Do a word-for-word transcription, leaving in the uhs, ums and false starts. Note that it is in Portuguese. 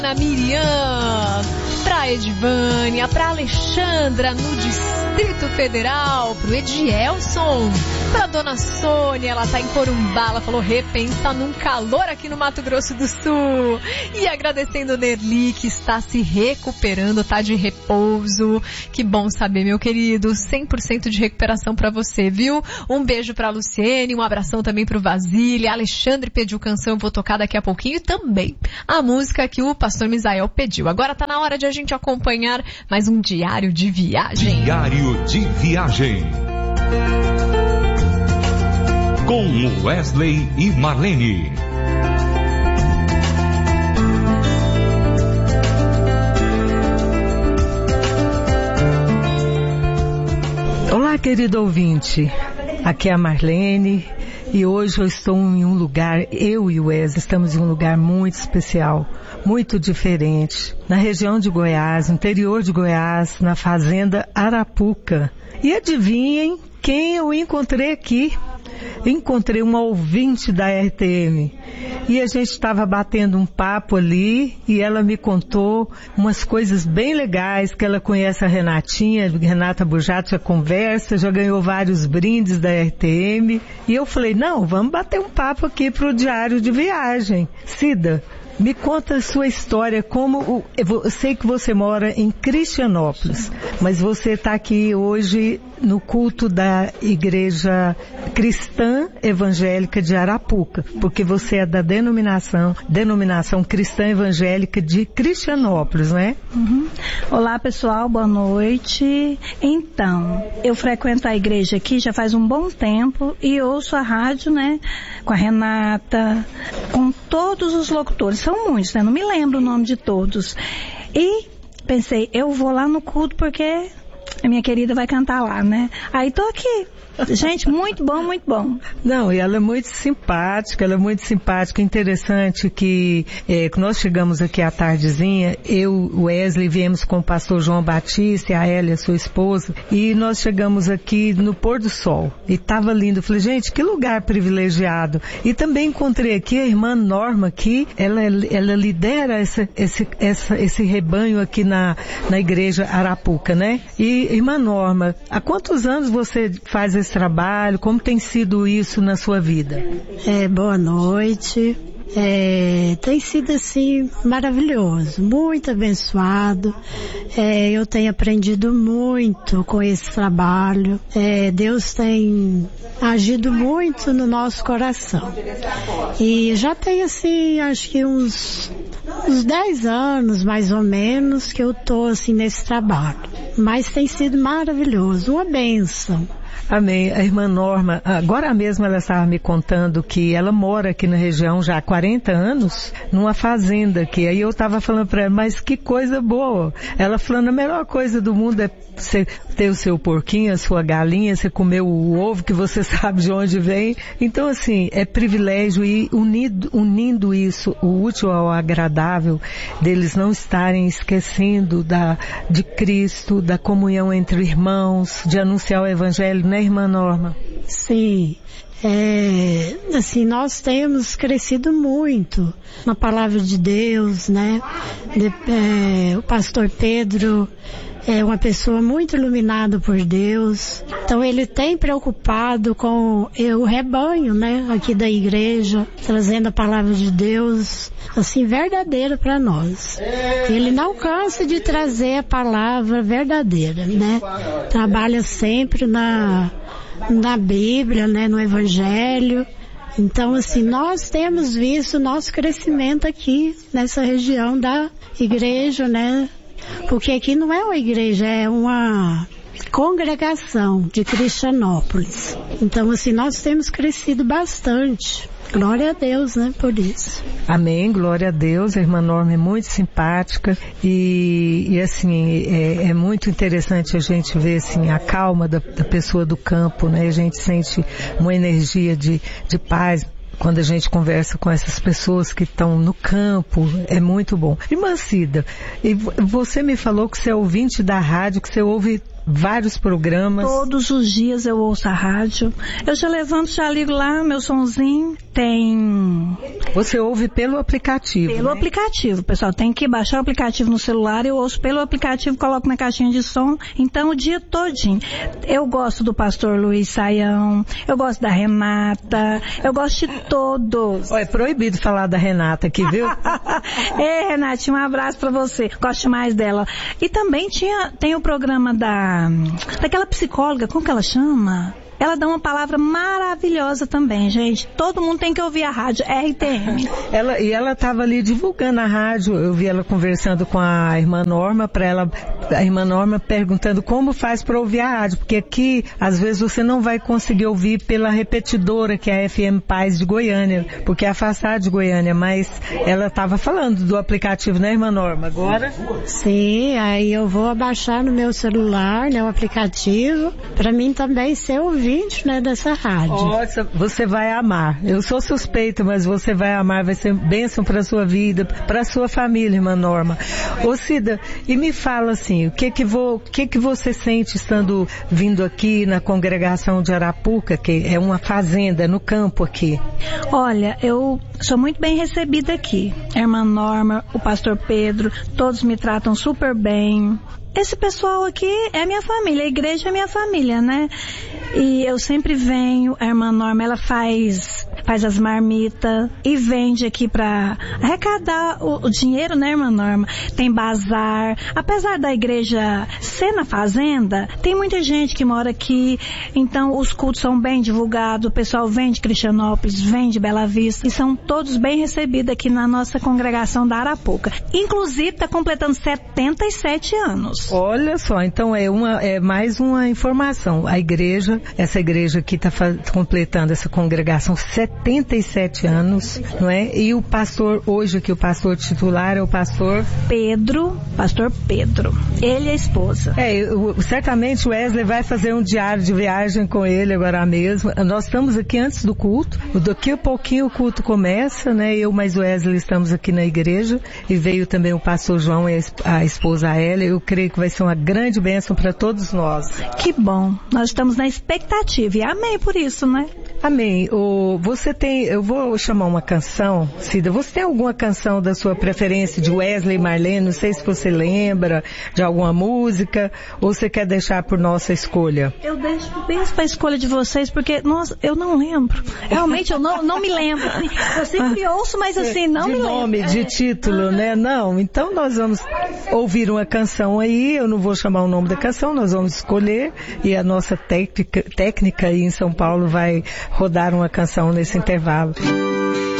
Ana Miriam, pra Edvânia, pra Alexandra no Distrito Federal, pro Edielson, pra Dona Sônia, ela tá em Corumbá, ela falou, repensa num calor aqui no Mato Grosso do Sul. E agradecendo o Nerli, que está se recuperando, tá de repouso. Que bom saber, meu querido, cem por cento de recuperação pra você, viu? Um beijo pra Luciene, um abração também pro Vasília. Alexandre pediu canção, eu vou tocar daqui a pouquinho, e também a música que o pastor Misael pediu. Agora tá na hora de a gente acompanhar mais um diário de viagem. Diário de viagem. Com Wesley e Marlene. Olá, querido ouvinte. Aqui é a Marlene. E hoje eu estou em um lugar, eu e o Wesley estamos em um lugar muito especial, muito diferente, na região de Goiás, no interior de Goiás, na fazenda Arapuca. E adivinhem quem eu encontrei aqui? Encontrei uma ouvinte da R T M e a gente estava batendo um papo ali e ela me contou umas coisas bem legais, que ela conhece a Renatinha, Renata Bujato, já conversa, já ganhou vários brindes da R T M e eu falei, não, vamos bater um papo aqui pro diário de viagem. Cida, me conta a sua história, como o, eu sei que você mora em Cristianópolis, mas você está aqui hoje no culto da Igreja Cristã Evangélica de Arapuca, porque você é da denominação, denominação Cristã Evangélica de Cristianópolis, né? Uhum. Olá, pessoal, boa noite. Então, eu frequento a igreja aqui já faz um bom tempo e ouço a rádio, né, com a Renata, com todos os locutores, são muitos, né? Não me lembro o nome de todos. E pensei, eu vou lá no culto porque a minha querida vai cantar lá, né? Aí tô aqui. Gente, muito bom, muito bom. Não, e ela é muito simpática, ela é muito simpática, interessante que é, nós chegamos aqui à tardezinha, eu, o Wesley, viemos com o pastor João Batista e a Hélia, sua esposa, e nós chegamos aqui no pôr do sol, e tava lindo. Eu falei, gente, que lugar privilegiado. E também encontrei aqui a irmã Norma, aqui, ela, ela lidera essa, esse, essa, esse rebanho aqui na, na igreja Arapuca, né? E, irmã Norma, há quantos anos você faz esse trabalho? Como tem sido isso na sua vida? É, boa noite. É, tem sido assim maravilhoso, muito abençoado. É, eu tenho aprendido muito com esse trabalho. É, Deus tem agido muito no nosso coração. E já tem assim, acho que uns uns dez anos mais ou menos que eu tô assim nesse trabalho. Mas tem sido maravilhoso, uma bênção. Amém. A irmã Norma, agora mesmo ela estava me contando que ela mora aqui na região já há quarenta anos, numa fazenda aqui. Aí eu estava falando para ela, mas que coisa boa. Ela falando, a melhor coisa do mundo é você ter o seu porquinho, a sua galinha, você comer o ovo que você sabe de onde vem. Então, assim, é privilégio e unido, unindo isso, o útil ao agradável, deles não estarem esquecendo da, de Cristo, da comunhão entre irmãos, de anunciar o Evangelho, né, irmã Norma? Sim. É, assim, nós temos crescido muito na palavra de Deus, né? De, é, o pastor Pedro é uma pessoa muito iluminada por Deus. Então ele tem preocupado com o rebanho, né? Aqui da igreja, trazendo a palavra de Deus, assim, verdadeira para nós. Ele não cansa de trazer a palavra verdadeira, né? Trabalha sempre na na Bíblia, né, no Evangelho. Então, assim, nós temos visto o nosso crescimento aqui nessa região da igreja, né? Porque aqui não é uma igreja, é uma congregação de Cristianópolis. Então, assim, nós temos crescido bastante. Glória a Deus, né, por isso. Amém, glória a Deus. A irmã Norma é muito simpática e, e assim, é, é muito interessante a gente ver, assim, a calma da, da pessoa do campo, né? A gente sente uma energia de, de paz quando a gente conversa com essas pessoas que estão no campo, é muito bom. Irmã Cida, e você me falou que você é ouvinte da rádio, que você ouve vários programas. Todos os dias eu ouço a rádio. Eu já levanto, já ligo lá, meu sonzinho. Tem... Você ouve pelo aplicativo, Pelo né? aplicativo, pessoal. Tem que baixar o aplicativo no celular. Eu ouço pelo aplicativo, coloco na caixinha de som. Então, o dia todinho. Eu gosto do pastor Luiz Saião. Eu gosto da Renata. Eu gosto de todos. Oh, é proibido falar da Renata aqui, viu? É, Renatinha, um abraço pra você. Gosto mais dela. E também tinha, tem o programa da, daquela psicóloga, como que ela chama? Ela dá uma palavra maravilhosa também, gente. Todo mundo tem que ouvir a rádio R T M. Ela, e ela estava ali divulgando a rádio. Eu vi ela conversando com a irmã Norma, para ela, a irmã Norma perguntando como faz para ouvir a rádio, porque aqui, às vezes, você não vai conseguir ouvir pela repetidora, que é a F M Paz de Goiânia, porque é afastada de Goiânia, mas ela estava falando do aplicativo, né, irmã Norma? Agora? Sim, aí eu vou abaixar no meu celular, né, o aplicativo, para mim também ser ouvido, né, dessa rádio. Nossa, você vai amar. Eu sou suspeita, mas você vai amar, vai ser bênção para sua vida, para sua família, irmã Norma. Ô Cida, e me fala assim, o que que vou, o que que você sente estando vindo aqui na congregação de Arapuca, que é uma fazenda no campo aqui? Olha, eu sou muito bem recebida aqui. A irmã Norma, o pastor Pedro, todos me tratam super bem. Esse pessoal aqui é minha família, a igreja é minha família, né? E eu sempre venho, a irmã Norma, ela faz, faz as marmitas e vende aqui pra arrecadar o, o dinheiro, né, irmã Norma? Tem bazar. Apesar da igreja ser na fazenda, tem muita gente que mora aqui, então os cultos são bem divulgados, o pessoal vem de Cristianópolis, vem de Bela Vista, e são todos bem recebidos aqui na nossa congregação da Arapuca. Inclusive, está completando setenta e sete anos. Olha só, então é uma, é mais uma informação. A igreja, essa igreja aqui está completando essa congregação setenta e sete anos, não é? E o pastor, hoje aqui o pastor titular é o pastor Pedro, pastor Pedro. Ele e a esposa. É, eu, certamente o Wesley vai fazer um diário de viagem com ele agora mesmo. Nós estamos aqui antes do culto. Daqui a pouquinho o culto começa, né? Eu mais o Wesley estamos aqui na igreja e veio também o pastor João e a esposa Hélia. Eu creio que vai ser uma grande bênção para todos nós. Que bom. Nós estamos na expectativa e amém por isso, né? Amém. O, você tem, eu vou chamar uma canção, Cida. Você tem alguma canção da sua preferência de Wesley e Marlene? Não sei se você lembra de alguma música ou você quer deixar por nossa escolha? Eu deixo bem para a escolha de vocês porque, nossa, eu não lembro. Realmente eu não, não me lembro. Eu sempre ouço, mas assim, não de me lembro. De nome, de título, é. né? Não. Então nós vamos ouvir uma canção aí. Eu não vou chamar o nome da canção, nós vamos escolher e a nossa técnica, técnica aí em São Paulo vai rodar uma canção nesse intervalo.